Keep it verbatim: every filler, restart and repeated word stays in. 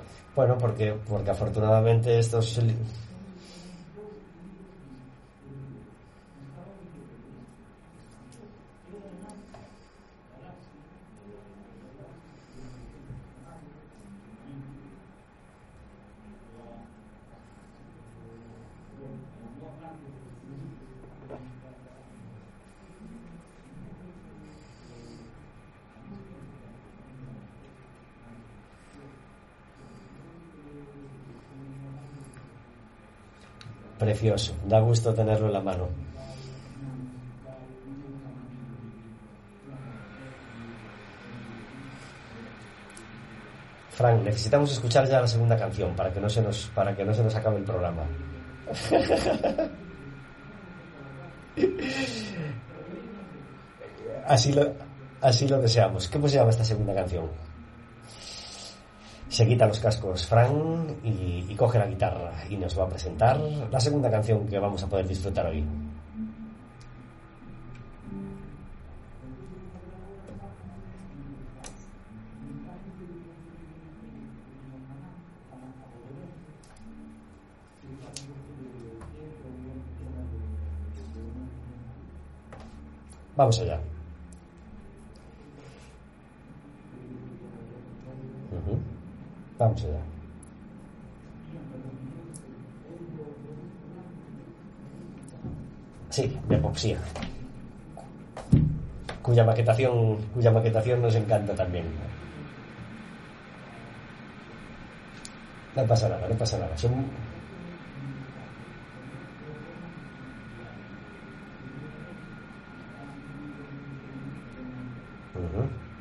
Bueno, porque, porque afortunadamente estos... Precioso, da gusto tenerlo en la mano. Frank, necesitamos escuchar ya la segunda canción para que no se nos, para que no se nos acabe el programa. Así lo, así lo deseamos. ¿Cómo se llama esta segunda canción? Se quita los cascos Frank y, y coge la guitarra y nos va a presentar la segunda canción que vamos a poder disfrutar hoy. Vamos allá. Uh-huh. Vamos allá. Sí, de epoxía. Cuya maquetación, cuya maquetación nos encanta también. No pasa nada, no pasa nada. Son... Uh-huh.